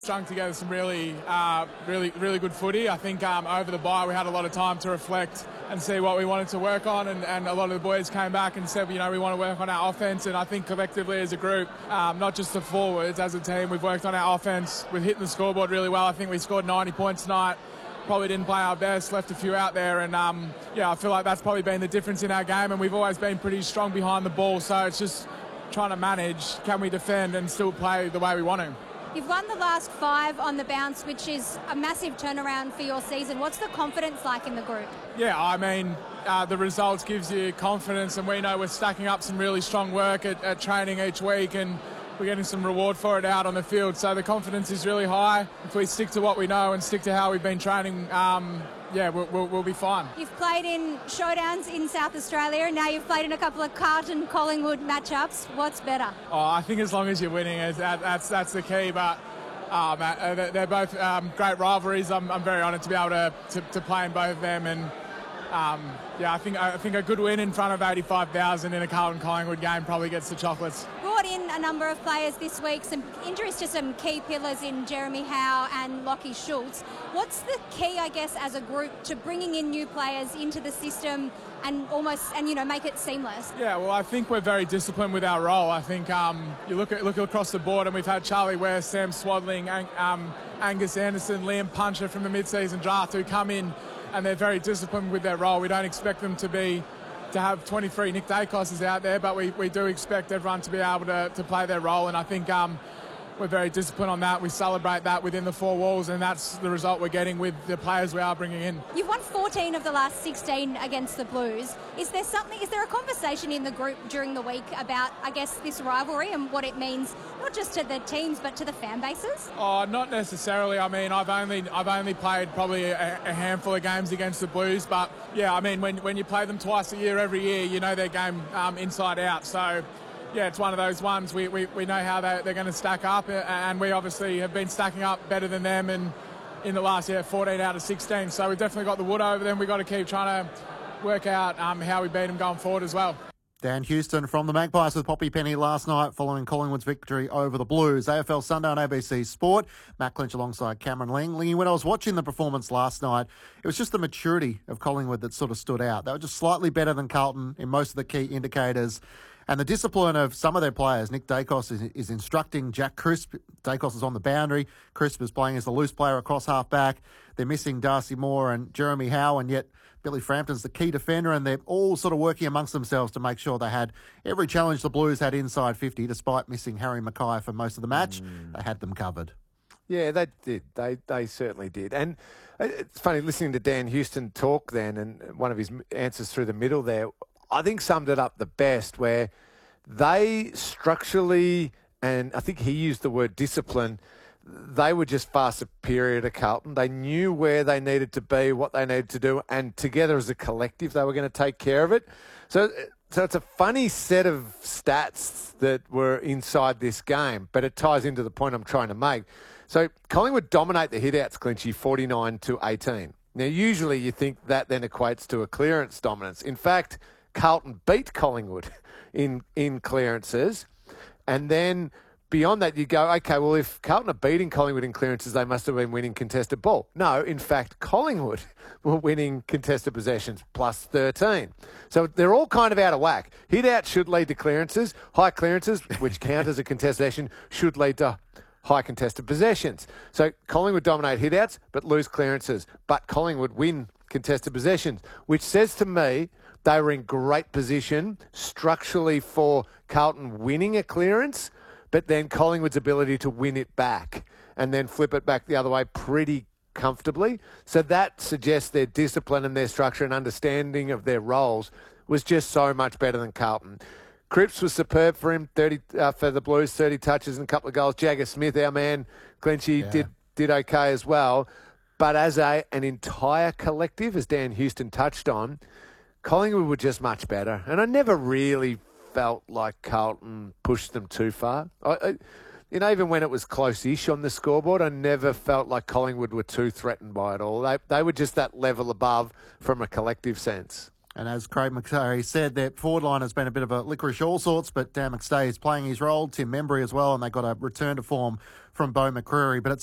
Strung together some really good footy. I think over the bye we had a lot of time to reflect and see what we wanted to work on, and a lot of the boys came back and said, we want to work on our offence, and I think collectively as a group, not just the forwards, as a team, we've worked on our offence. We've hit the scoreboard really well. I think we scored 90 points tonight. Probably didn't play our best, left a few out there, and I feel like that's probably been the difference in our game, and we've always been pretty strong behind the ball, so it's just trying to manage, can we defend and still play the way we want to. You've won the last 5 on the bounce, which is a massive turnaround for your season. What's the confidence like in the group? Yeah, I mean, the results gives you confidence, and we know we're stacking up some really strong work at training each week, and we're getting some reward for it out on the field. So the confidence is really high. If we stick to what we know and stick to how we've been training, we'll be fine. You've played in showdowns in South Australia, and now you've played in a couple of Carlton-Collingwood matchups. What's better? Oh, I think as long as you're winning, that's the key. But they're both great rivalries. I'm very honoured to be able to play in both of them, and I think a good win in front of 85,000 in a Carlton-Collingwood game probably gets the chocolates. Brought in a number of players this week, some injuries to some key pillars in Jeremy Howe and Lachie Schultz. What's the key, I guess, as a group to bringing in new players into the system and make it seamless? Yeah, well, I think we're very disciplined with our role. I think you look across the board, and we've had Charlie West, Sam Swadling, Angus Anderson, Liam Puncher from the mid-season draft who come in, and they're very disciplined with their role. We don't expect them to have 23 Nick Dacos out there, but we do expect everyone to be able to play their role, and I think we're very disciplined on that. We celebrate that within the 4 walls, and that's the result we're getting with the players we are bringing in. You've won 14 of the last 16 against the Blues. Is there a conversation in the group during the week about, I guess, this rivalry and what it means, not just to the teams, but to the fan bases? Oh, not necessarily. I mean, I've only played probably a handful of games against the Blues, but yeah, I mean, when you play them twice a year, every year, you know their game inside out, so yeah, it's one of those ones. We know how they're going to stack up, and we obviously have been stacking up better than them in the last 14 out of 16. So we've definitely got the wood over them. We've got to keep trying to work out how we beat them going forward as well. Dan Houston from the Magpies with Poppy Penny last night following Collingwood's victory over the Blues. AFL Sunday on ABC Sport. Matt Clinch alongside Cameron Langley. When I was watching the performance last night, it was just the maturity of Collingwood that sort of stood out. They were just slightly better than Carlton in most of the key indicators. And the discipline of some of their players. Nick Dacos is instructing Jack Crisp. Dacos is on the boundary. Crisp is playing as the loose player across half-back. They're missing Darcy Moore and Jeremy Howe, and yet Billy Frampton's the key defender, and they're all sort of working amongst themselves to make sure they had every challenge the Blues had inside 50, despite missing Harry Mackay for most of the match. They had them covered. Yeah, they did. They certainly did. And it's funny listening to Dan Houston talk then, and one of his answers through the middle there, I think summed it up the best, where they structurally, and I think he used the word discipline, they were just far superior to Carlton. They knew where they needed to be, what they needed to do, and together as a collective, they were going to take care of it. So it's a funny set of stats that were inside this game, but it ties into the point I'm trying to make. So Collingwood dominate the hitouts, Clinchy, 49-18. Now, usually you think that then equates to a clearance dominance. In fact, Carlton beat Collingwood in clearances, and then beyond that you go, okay, well, if Carlton are beating Collingwood in clearances, they must have been winning contested ball. No, in fact, Collingwood were winning contested possessions plus 13. So they're all kind of out of whack. Hit out should lead to clearances. High clearances, which count as a contested possession, should lead to high contested possessions. So Collingwood dominate hit-outs but lose clearances, but Collingwood win contested possessions, which says to me they were in great position structurally for Carlton winning a clearance, but then Collingwood's ability to win it back and then flip it back the other way pretty comfortably. So that suggests their discipline and their structure and understanding of their roles was just so much better than Carlton. Cripps was superb for him, 30 for the Blues, 30 touches and a couple of goals. Jagger Smith, our man, Clinchy, did okay as well. But as an entire collective, as Dan Houston touched on, Collingwood were just much better. And I never really felt like Carlton pushed them too far. Even when it was close-ish on the scoreboard, I never felt like Collingwood were too threatened by it all. They were just that level above from a collective sense. And as Craig McStay said, their forward line has been a bit of a licorice all sorts, but Dan McStay is playing his role, Tim Membry as well, and they got a return to form from Beau McCreary. But it's